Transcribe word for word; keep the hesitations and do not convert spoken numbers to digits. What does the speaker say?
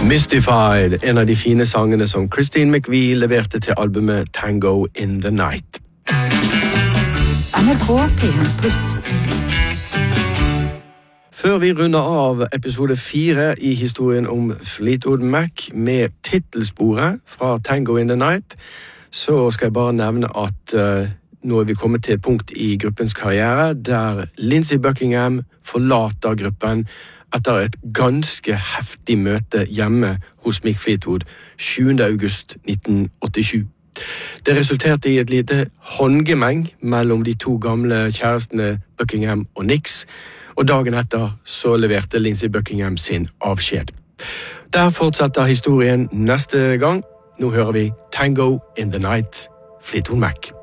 Mystified, en av de fine sangene som Christine McVie leverte til albumet Tango in the Night. N R K P en pluss. Før vi runder av episode fire i historien om Fleetwood Mac med titelsporet fra Tango in the Night, så skal jeg bare nevne at uh, nå er vi kommet til et punkt i gruppens karriere der Lindsey Buckingham forlater gruppen etter et ganske heftig møte hjemme hos Mick Fleetwood sjuende august nitten åttisju. Det resulterte i et lite håndgemeng mellom de to gamle kjærestene Buckingham og Nicks, og dagen etter så leverte Lindsey Buckingham sin avskjed. Der fortsetter historien neste gang. Nå hører vi Tango in the Night, Fleetwood Mac.